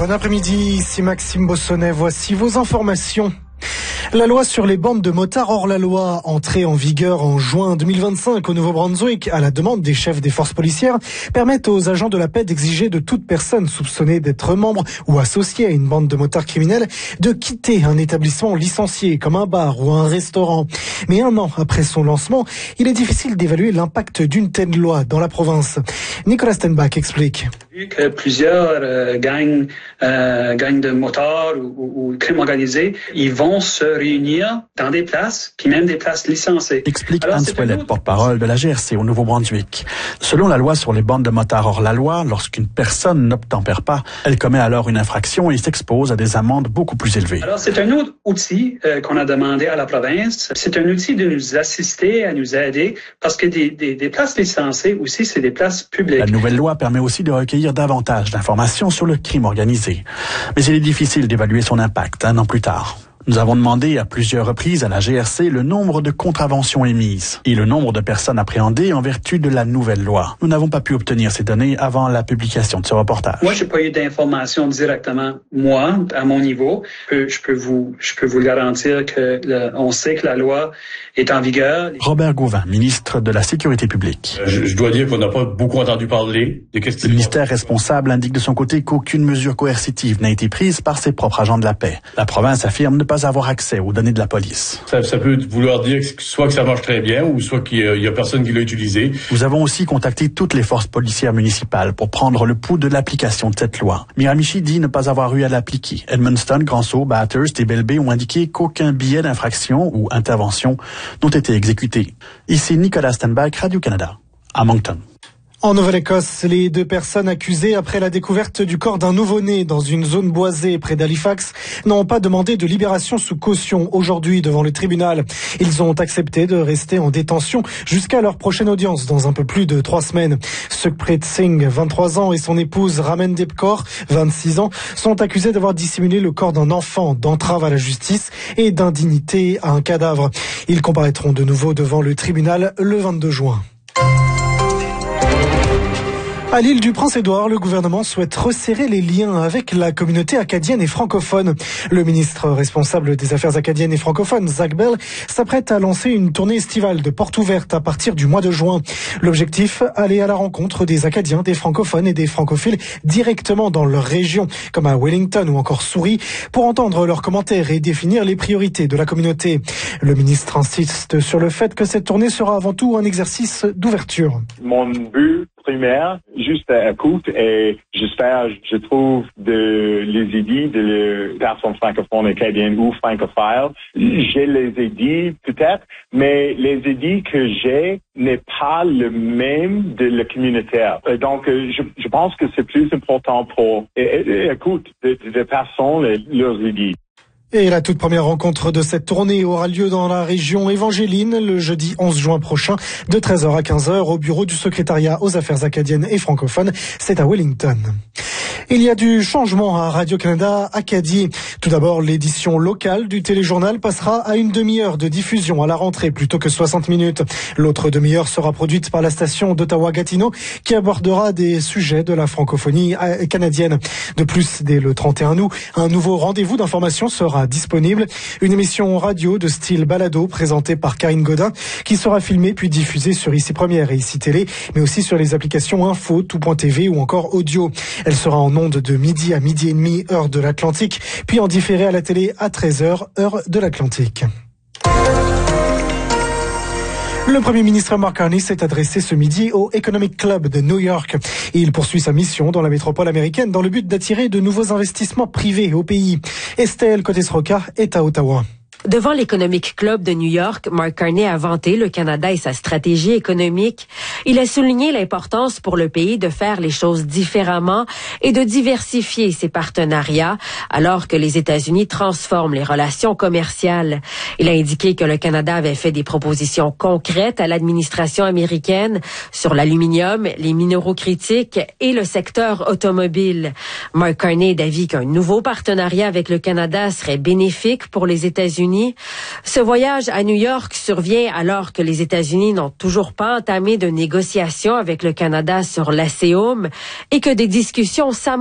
Bon après-midi, ici Maxime Bossonnet, voici vos informations. La loi sur les bandes de motards hors la loi, entrée en vigueur en juin 2025 au Nouveau-Brunswick à la demande des chefs des forces policières, permet aux agents de la paix d'exiger de toute personne soupçonnée d'être membre ou associée à une bande de motards criminels de quitter un établissement licencié comme un bar ou un restaurant. Mais un an après son lancement, il est difficile d'évaluer l'impact d'une telle loi dans la province. Nicolas Stenbach explique. Vu que plusieurs gangs de motards ou crimes organisés, ils vont se réunir dans des places, puis même des places licenciées. Explique Hans Ouellet, porte-parole de la GRC au Nouveau-Brunswick. Selon la loi sur les bandes de motards hors la loi, lorsqu'une personne n'obtempère pas, elle commet alors une infraction et s'expose à des amendes beaucoup plus élevées. Alors c'est un autre outil qu'on a demandé à la province. C'est un outil de nous assister, à nous aider, parce que des places licenciées aussi, c'est des places publiques. La nouvelle loi permet aussi de recueillir davantage d'informations sur le crime organisé. Mais il est difficile d'évaluer son impact un an plus tard. Nous avons demandé à plusieurs reprises à la GRC le nombre de contraventions émises et le nombre de personnes appréhendées en vertu de la nouvelle loi. Nous n'avons pas pu obtenir ces données avant la publication de ce reportage. Moi, j'ai pas eu d'informations directement, moi, à mon niveau. Je peux vous garantir que on sait que la loi est en vigueur. Robert Gauvin, ministre de la Sécurité publique. Je dois dire qu'on n'a pas beaucoup entendu parler de Le ministère responsable indique de son côté qu'aucune mesure coercitive n'a été prise par ses propres agents de la paix. La province affirme ne pas avoir accès aux données de la police. Ça peut vouloir dire soit que ça marche très bien ou soit qu'il y a personne qui l'a utilisé. Nous avons aussi contacté toutes les forces policières municipales pour prendre le pouls de l'application de cette loi. Miramichi dit ne pas avoir eu à l'appliquer. Edmundston, Grand-Sault, Bathurst et Belle Bay ont indiqué qu'aucun billet d'infraction ou intervention n'ont été exécutés. Ici Nicolas Stenbach, Radio-Canada, à Moncton. En Nouvelle-Écosse, les deux personnes accusées après la découverte du corps d'un nouveau-né dans une zone boisée près d'Halifax n'ont pas demandé de libération sous caution aujourd'hui devant le tribunal. Ils ont accepté de rester en détention jusqu'à leur prochaine audience dans un peu plus de 3 semaines. Sukhpreet Singh, 23 ans, et son épouse Ramen Debkor, 26 ans, sont accusés d'avoir dissimulé le corps d'un enfant, d'entrave à la justice et d'indignité à un cadavre. Ils comparaîtront de nouveau devant le tribunal le 22 juin. À l'île du Prince-Édouard, le gouvernement souhaite resserrer les liens avec la communauté acadienne et francophone. Le ministre responsable des Affaires acadiennes et francophones, Zach Bell, s'apprête à lancer une tournée estivale de portes ouvertes à partir du mois de juin. L'objectif, aller à la rencontre des Acadiens, des francophones et des francophiles directement dans leur région, comme à Wellington ou encore Souris, pour entendre leurs commentaires et définir les priorités de la communauté. Le ministre insiste sur le fait que cette tournée sera avant tout un exercice d'ouverture. Mon but primaire, juste à écoute, et j'espère, je trouve les idées de personnes francophones acadiennes ou francophiles. J'ai les idées peut-être, mais les idées que j'ai n'est pas le même de la communautaire. Donc, je pense que c'est plus important pour écoute des personnes leurs idées. Et la toute première rencontre de cette tournée aura lieu dans la région évangéline le jeudi 11 juin prochain de 13h à 15h au bureau du secrétariat aux affaires acadiennes et francophones. C'est à Wellington. Il y a du changement à Radio-Canada Acadie. Tout d'abord, l'édition locale du téléjournal passera à une demi-heure de diffusion à la rentrée plutôt que 60 minutes. L'autre demi-heure sera produite par la station d'Ottawa-Gatineau qui abordera des sujets de la francophonie canadienne. De plus, dès le 31 août, un nouveau rendez-vous d'information sera disponible. Une émission radio de style balado présentée par Karine Godin qui sera filmée puis diffusée sur ICI Première et ICI Télé, mais aussi sur les applications Info, Tout.tv ou encore Audio. Elle sera en ondes de midi à midi et demi, heure de l'Atlantique, puis en différé à la télé à 13h, heure de l'Atlantique. Le Premier ministre Mark Carney s'est adressé ce midi au Economic Club de New York. Il poursuit sa mission dans la métropole américaine dans le but d'attirer de nouveaux investissements privés au pays. Estelle Cotes-Roca est à Ottawa. Devant l'Economic Club de New York, Mark Carney a vanté le Canada et sa stratégie économique. Il a souligné l'importance pour le pays de faire les choses différemment et de diversifier ses partenariats alors que les États-Unis transforment les relations commerciales. Il a indiqué que le Canada avait fait des propositions concrètes à l'administration américaine sur l'aluminium, les minéraux critiques et le secteur automobile. Mark Carney est d'avis qu'un nouveau partenariat avec le Canada serait bénéfique pour les États-Unis. Ce voyage à New York survient alors que les États-Unis n'ont toujours pas entamé de négociations avec le Canada sur l'ASEUM et que des discussions s'amorcent